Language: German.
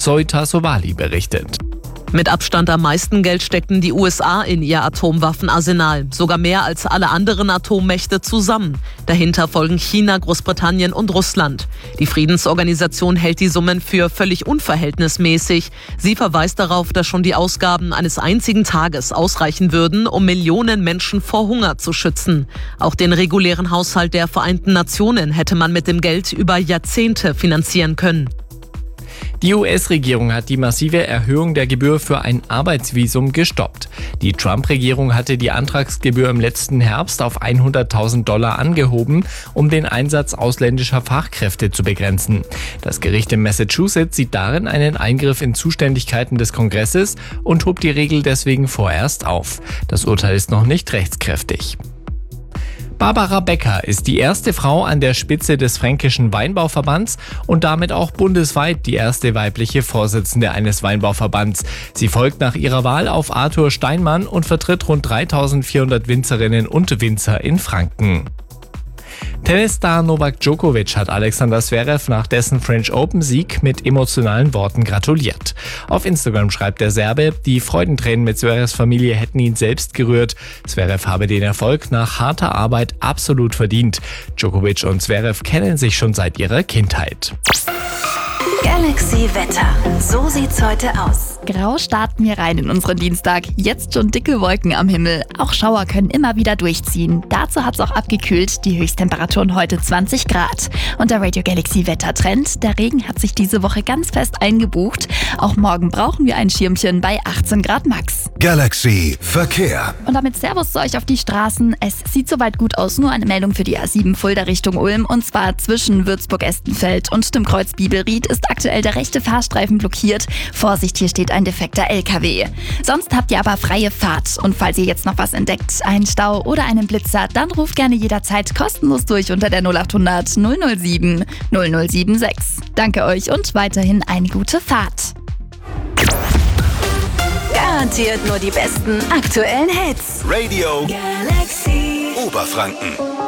Zoe Tassovali berichtet. Mit Abstand am meisten Geld steckten die USA in ihr Atomwaffenarsenal, sogar mehr als alle anderen Atommächte zusammen. Dahinter folgen China, Großbritannien und Russland. Die Friedensorganisation hält die Summen für völlig unverhältnismäßig. Sie verweist darauf, dass schon die Ausgaben eines einzigen Tages ausreichen würden, um Millionen Menschen vor Hunger zu schützen. Auch den regulären Haushalt der Vereinten Nationen hätte man mit dem Geld über Jahrzehnte finanzieren können. Die US-Regierung hat die massive Erhöhung der Gebühr für ein Arbeitsvisum gestoppt. Die Trump-Regierung hatte die Antragsgebühr im letzten Herbst auf $100.000 angehoben, um den Einsatz ausländischer Fachkräfte zu begrenzen. Das Gericht in Massachusetts sieht darin einen Eingriff in Zuständigkeiten des Kongresses und hob die Regel deswegen vorerst auf. Das Urteil ist noch nicht rechtskräftig. Barbara Becker ist die erste Frau an der Spitze des Fränkischen Weinbauverbands und damit auch bundesweit die erste weibliche Vorsitzende eines Weinbauverbands. Sie folgt nach ihrer Wahl auf Arthur Steinmann und vertritt rund 3.400 Winzerinnen und Winzer in Franken. Tennisstar Novak Djokovic hat Alexander Zverev nach dessen French Open-Sieg mit emotionalen Worten gratuliert. Auf Instagram schreibt der Serbe, die Freudentränen mit Zverevs Familie hätten ihn selbst gerührt. Zverev habe den Erfolg nach harter Arbeit absolut verdient. Djokovic und Zverev kennen sich schon seit ihrer Kindheit. Galaxy Wetter. So sieht's heute aus. Grau starten wir rein in unseren Dienstag. Jetzt schon dicke Wolken am Himmel. Auch Schauer können immer wieder durchziehen. Dazu hat's auch abgekühlt. Die Höchsttemperaturen heute 20 Grad. Und der Radio Galaxy Wettertrend. Der Regen hat sich diese Woche ganz fest eingebucht. Auch morgen brauchen wir ein Schirmchen bei 18 Grad max. Galaxy Verkehr. Und damit Servus zu euch auf die Straßen. Es sieht soweit gut aus. Nur eine Meldung für die A7 Fulda Richtung Ulm. Und zwar zwischen Würzburg-Estenfeld und dem Kreuz Biebelried ist aktuell der rechte Fahrstreifen blockiert. Vorsicht, hier steht ein defekter LKW. Sonst habt ihr aber freie Fahrt. Und falls ihr jetzt noch was entdeckt, einen Stau oder einen Blitzer, dann ruft gerne jederzeit kostenlos durch unter der 0800 007 0076. Danke euch und weiterhin eine gute Fahrt. Garantiert nur die besten aktuellen Hits. Radio Galaxy Oberfranken.